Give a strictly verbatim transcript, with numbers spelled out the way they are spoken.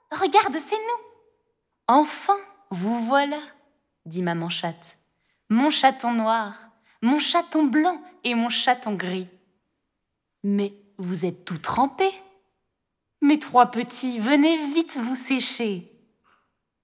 regarde, c'est nous. Enfin, vous voilà, dit maman chatte. Mon chaton noir, mon chaton blanc et mon chaton gris. Mais vous êtes tout trempés. Mes trois petits, venez vite vous sécher.